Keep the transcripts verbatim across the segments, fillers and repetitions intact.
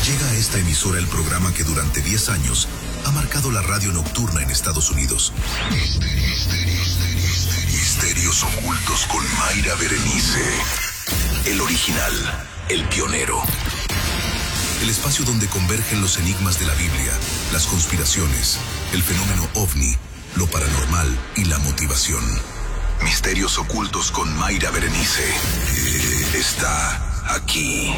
Llega a esta emisora el programa que durante diez años ha marcado la radio nocturna en Estados Unidos. Misterios ocultos con Mayra Berenice. El original, el pionero. El espacio donde convergen los enigmas de la Biblia, las conspiraciones, el fenómeno ovni, lo paranormal y la motivación. Misterios ocultos con Mayra Berenice. Está aquí.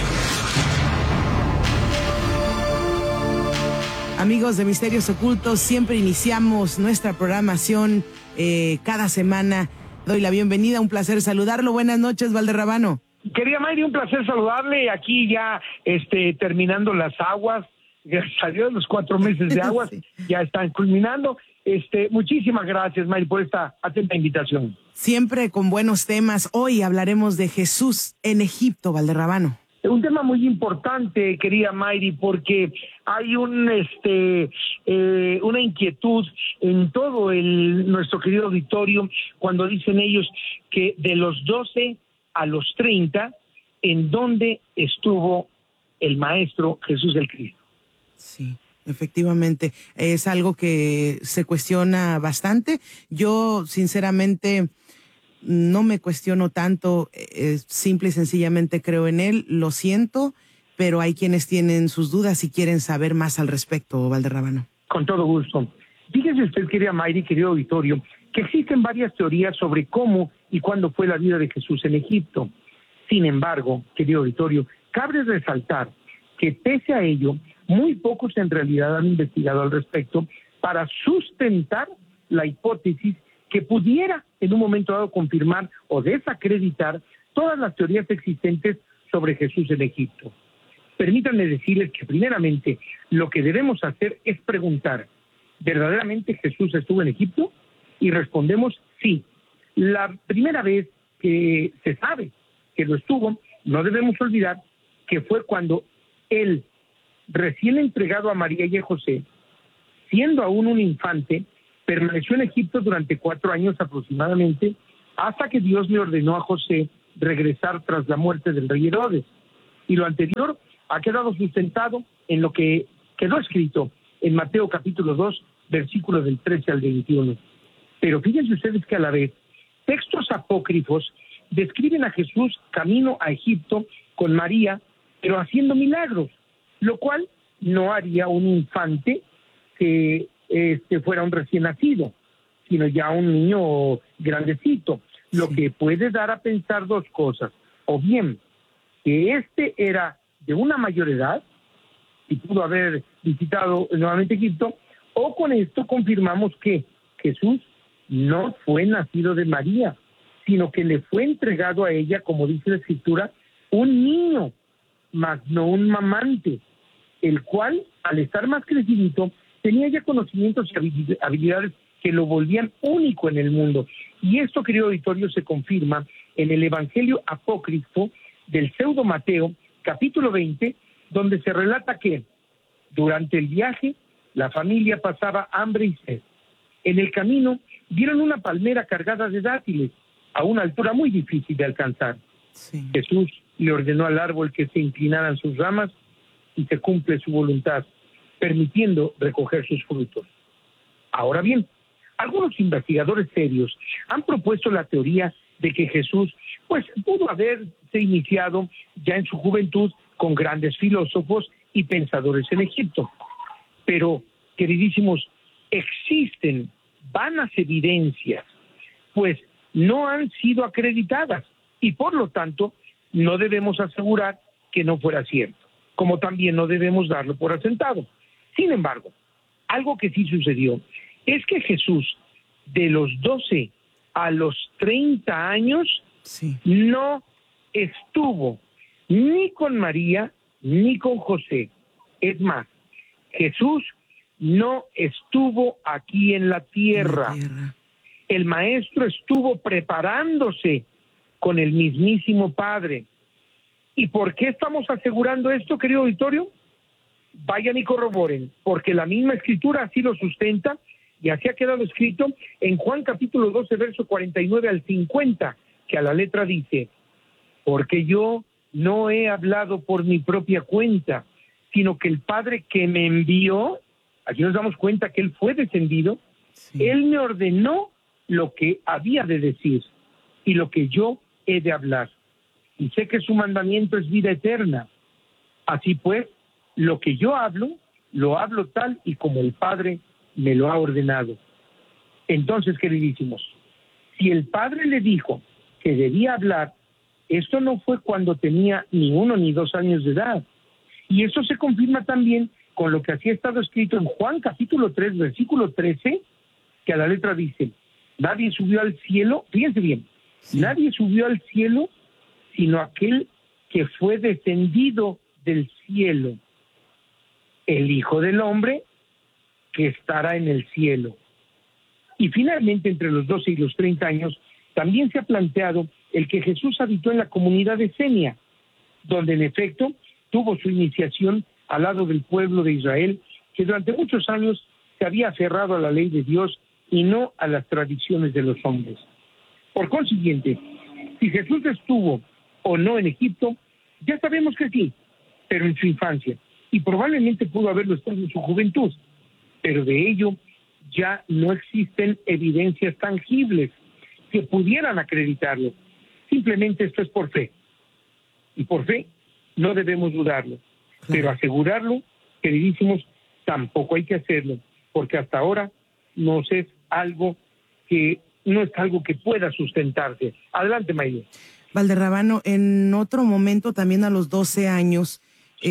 Amigos de Misterios Ocultos, siempre iniciamos nuestra programación eh, cada semana. Doy la bienvenida, un placer saludarlo. Buenas noches, Valderrabano. Querida Mayri, un placer saludarle. Aquí ya este, terminando las aguas, gracias a Dios, los cuatro meses de aguas sí. ya están culminando. Este, muchísimas gracias, Mayri, por esta atenta invitación. Siempre con buenos temas. Hoy hablaremos de Jesús en Egipto, Valderrabano. Un tema muy importante, querida Mayri, porque hay un este eh, una inquietud en todo el nuestro querido auditorio cuando dicen ellos que de los doce a los treinta, ¿en dónde estuvo el Maestro Jesús el Cristo? Sí, efectivamente, es algo que se cuestiona bastante. Yo, sinceramente, no me cuestiono tanto, eh, simple y sencillamente creo en él, lo siento, pero hay quienes tienen sus dudas y quieren saber más al respecto, Valderrabano. Con todo gusto. Fíjese usted, querida Mayri, querido auditorio, que existen varias teorías sobre cómo y cuándo fue la vida de Jesús en Egipto. Sin embargo, querido auditorio, cabe resaltar que pese a ello, muy pocos en realidad han investigado al respecto para sustentar la hipótesis que pudiera en un momento dado confirmar o desacreditar todas las teorías existentes sobre Jesús en Egipto. Permítanme decirles que primeramente lo que debemos hacer es preguntar, ¿verdaderamente Jesús estuvo en Egipto? Y respondemos sí. La primera vez que se sabe que lo estuvo, no debemos olvidar que fue cuando él, recién entregado a María y a José, siendo aún un infante, permaneció en Egipto durante cuatro años aproximadamente, hasta que Dios le ordenó a José regresar tras la muerte del rey Herodes. Y lo anterior ha quedado sustentado en lo que quedó escrito en Mateo capítulo dos, versículos del trece al veintiuno. Pero fíjense ustedes que a la vez, textos apócrifos describen a Jesús camino a Egipto con María, pero haciendo milagros, lo cual no haría un infante que este, fuera un recién nacido, sino ya un niño grandecito, lo sí. que puede dar a pensar dos cosas, o bien que este era de una mayor edad y pudo haber visitado nuevamente Egipto, o con esto confirmamos que Jesús no fue nacido de María, sino que le fue entregado a ella, como dice la Escritura, un niño, mas no un mamante, el cual, al estar más crecidito, tenía ya conocimientos y habilidades que lo volvían único en el mundo. Y esto, querido auditorio, se confirma en el Evangelio apócrifo del pseudo Mateo, capítulo veinte, donde se relata que durante el viaje la familia pasaba hambre y sed. En el camino vieron una palmera cargada de dátiles a una altura muy difícil de alcanzar. Sí. Jesús le ordenó al árbol que se inclinaran sus ramas y se cumple su voluntad, permitiendo recoger sus frutos. Ahora bien, algunos investigadores serios han propuesto la teoría de que Jesús pues pudo haberse iniciado ya en su juventud con grandes filósofos y pensadores en Egipto. Pero, queridísimos, existen vanas evidencias, pues no han sido acreditadas y por lo tanto no debemos asegurar que no fuera cierto, como también no debemos darlo por asentado. Sin embargo, algo que sí sucedió es que Jesús, de los doce a los treinta años, sí. no estuvo ni con María ni con José. Es más, Jesús no estuvo aquí en la tierra. En la tierra. El Maestro estuvo preparándose con el mismísimo Padre. ¿Y por qué estamos asegurando esto, querido auditorio? Vayan y corroboren, porque la misma Escritura así lo sustenta, y así ha quedado escrito en Juan capítulo doce, verso cuarenta y nueve al cincuenta, que a la letra dice: porque yo no he hablado por mi propia cuenta, sino que el Padre que me envió, aquí nos damos cuenta que Él fue descendido, sí. Él me ordenó lo que había de decir y lo que yo he de hablar. Y sé que su mandamiento es vida eterna. Así pues, lo que yo hablo, lo hablo tal y como el Padre me lo ha ordenado. Entonces, queridísimos, si el Padre le dijo que debía hablar, esto no fue cuando tenía ni uno ni dos años de edad. Y eso se confirma también con lo que así ha estado escrito en Juan capítulo tres, versículo trece, que a la letra dice, nadie subió al cielo, fíjense bien, sí. nadie subió al cielo sino aquel que fue descendido del cielo, el Hijo del Hombre que estará en el cielo. Y finalmente, entre los doce y los treinta años, también se ha planteado el que Jesús habitó en la comunidad de Senia, donde en efecto tuvo su iniciación al lado del pueblo de Israel, que durante muchos años se había aferrado a la ley de Dios y no a las tradiciones de los hombres. Por consiguiente, si Jesús estuvo o no en Egipto, ya sabemos que sí, pero en su infancia, y probablemente pudo haberlo estado en su juventud, pero de ello ya no existen evidencias tangibles que pudieran acreditarlo. Simplemente esto es por fe, y por fe no debemos dudarlo, claro. Pero asegurarlo, queridísimos, tampoco hay que hacerlo, porque hasta ahora no es algo que no es algo que pueda sustentarse. Adelante, Mayra. Valderrábano, en otro momento, también a los doce años,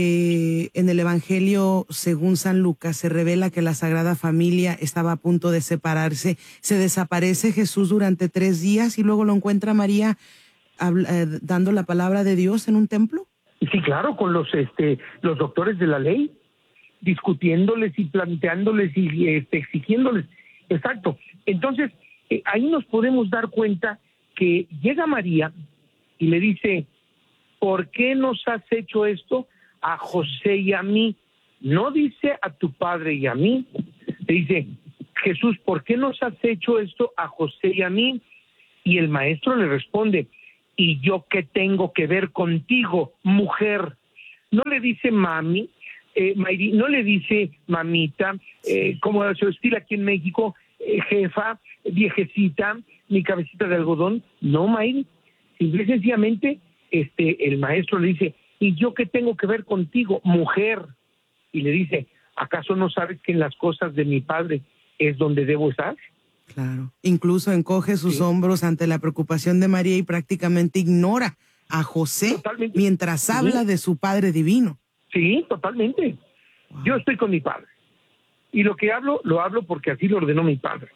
eh, en el Evangelio según San Lucas, se revela que la Sagrada Familia estaba a punto de separarse. Se desaparece Jesús durante tres días y luego lo encuentra María habla, eh, dando la palabra de Dios en un templo. Sí, claro, con los este los doctores de la ley, discutiéndoles y planteándoles y este, exigiéndoles. Exacto. Entonces, eh, ahí nos podemos dar cuenta que llega María y le dice, ¿por qué nos has hecho esto a José y a mí? No dice a tu padre y a mí, le dice, Jesús, ¿por qué nos has hecho esto a José y a mí? Y el maestro le responde, ¿y yo qué tengo que ver contigo, mujer? No le dice mami, eh, Mayri, no le dice mamita, eh, como se estila aquí en México, eh, jefa, viejecita, mi cabecita de algodón. No, Mayri, simple y sencillamente este, el maestro le dice, ¿y yo qué tengo que ver contigo, mujer? Y le dice, ¿acaso no sabes que en las cosas de mi padre es donde debo estar? Claro, incluso encoge sus sí. hombros ante la preocupación de María y prácticamente ignora a José totalmente. Mientras sí. habla de su Padre Divino. Sí, totalmente. Wow. Yo estoy con mi Padre. Y lo que hablo, lo hablo porque así lo ordenó mi Padre.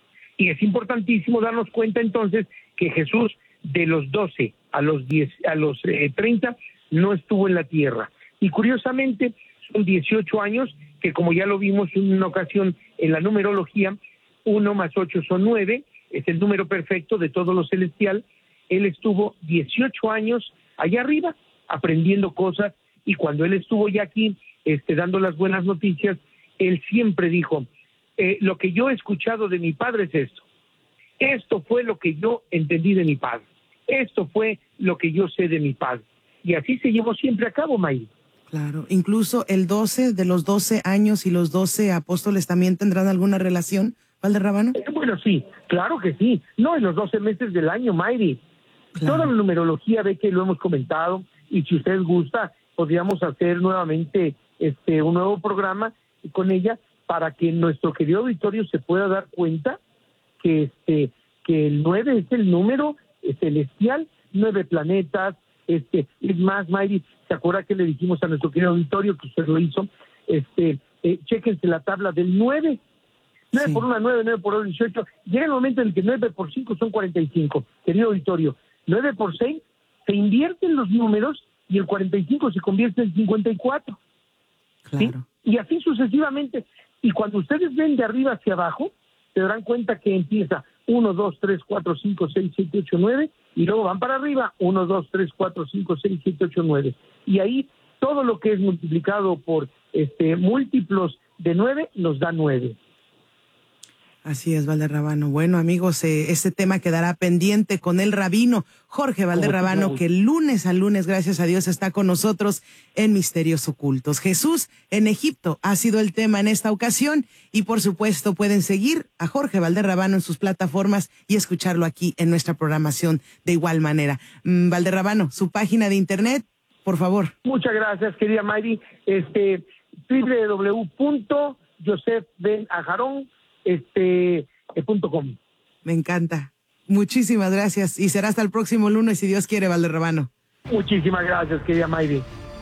Y es importantísimo darnos cuenta entonces que Jesús de los doce a los diez, a los eh, treinta no estuvo en la tierra. Y curiosamente son dieciocho años que, como ya lo vimos en una ocasión en la numerología, uno más ocho son nueve, es el número perfecto de todo lo celestial. Él estuvo dieciocho años allá arriba aprendiendo cosas, y cuando él estuvo ya aquí este, dando las buenas noticias, él siempre dijo, eh, lo que yo he escuchado de mi padre es esto. Esto fue lo que yo entendí de mi padre. Esto fue lo que yo sé de mi padre. Y así se llevó siempre a cabo, May. Claro, incluso el doce de los doce años y los doce apóstoles también tendrán alguna relación, Valderrábano. Eh, bueno, sí, claro que sí. No, en los doce meses del año, Mayri. Claro. Toda la numerología ve que lo hemos comentado, y si usted gusta, podríamos hacer nuevamente este un nuevo programa con ella para que nuestro querido auditorio se pueda dar cuenta que este que el nueve es el número celestial, nueve planetas. Este, es más, Mayri, ¿se acuerda que le dijimos a nuestro querido auditorio que usted lo hizo? Este, eh, chéquense la tabla del nueve. nueve sí. por una, nueve, nueve por dos, dieciocho. Llega el momento en el que nueve por cinco son cuarenta y cinco. Querido auditorio, nueve por seis se invierten los números y el cuarenta y cinco se convierte en cincuenta y cuatro. Claro. ¿Sí? Y así sucesivamente. Y cuando ustedes ven de arriba hacia abajo, se darán cuenta que empieza uno, dos, tres, cuatro, cinco, seis, siete, ocho, nueve, y luego van para arriba, uno, dos, tres, cuatro, cinco, seis, siete, ocho, nueve. Y ahí todo lo que es multiplicado por este múltiplos de nueve nos da nueve. Así es, Valderrábano. Bueno, amigos, eh, este tema quedará pendiente con el rabino Jorge Valderrábano, que lunes a lunes, gracias a Dios, está con nosotros en Misterios Ocultos. Jesús en Egipto ha sido el tema en esta ocasión y, por supuesto, pueden seguir a Jorge Valderrábano en sus plataformas y escucharlo aquí en nuestra programación de igual manera. Mm, Valderrábano, su página de internet, por favor. Muchas gracias, querida Mayri. Este, doble u doble u doble u punto joseph ben aharon este eh, punto com. Me encanta. Muchísimas gracias y será hasta el próximo lunes si Dios quiere, Valderrábano. Muchísimas gracias, querida Mayri.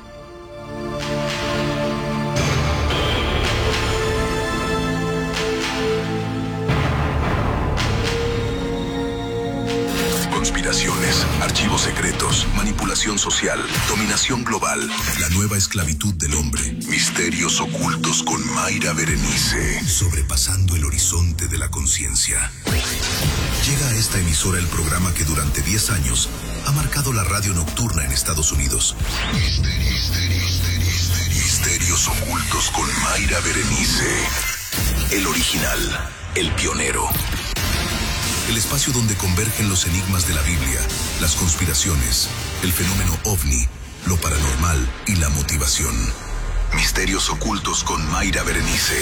Conspiraciones, archivos secretos, manipulación social, dominación global, la nueva esclavitud del hombre, misterios ocultos con Mayra Berenice, sobrepasando el horizonte de la conciencia. Llega a esta emisora el programa que durante diez años ha marcado la radio nocturna en Estados Unidos. Misterios, misterios, misterios, misterios ocultos con Mayra Berenice. El original, el pionero. El espacio donde convergen los enigmas de la Biblia, las conspiraciones, el fenómeno ovni, lo paranormal y la motivación. Misterios ocultos con Mayra Berenice.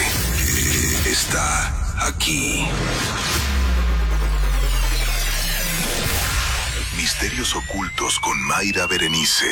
Está aquí. Misterios ocultos con Mayra Berenice.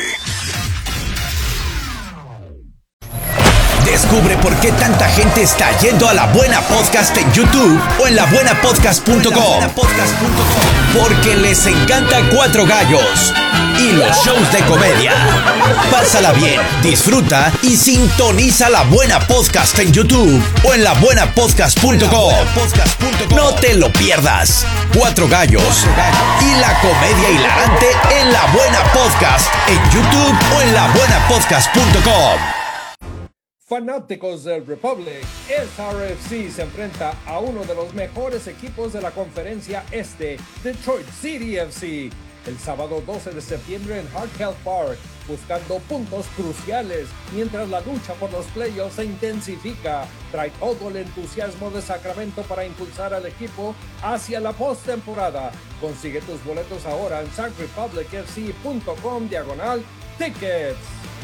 Descubre por qué tanta gente está yendo a La Buena Podcast en YouTube o en la buena podcast punto com. Porque les encanta Cuatro Gallos y los shows de comedia. Pásala bien, disfruta y sintoniza La Buena Podcast en YouTube o en la buena podcast punto com. No te lo pierdas. Cuatro Gallos y la comedia hilarante en La Buena Podcast en YouTube o en la buena podcast punto com. Fanáticos del Republic, S R F C se enfrenta a uno de los mejores equipos de la conferencia este, Detroit City F C, el sábado doce de septiembre en Hard Health Park, buscando puntos cruciales mientras la lucha por los playoffs se intensifica. Trae todo el entusiasmo de Sacramento para impulsar al equipo hacia la postemporada. Consigue tus boletos ahora en sac republic f c punto com diagonal tickets.